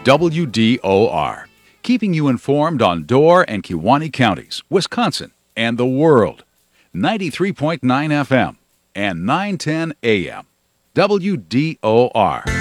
WDOR, keeping you informed on Door and Kewaunee counties, Wisconsin, and the world. 93.9 FM and 910 AM. WDOR.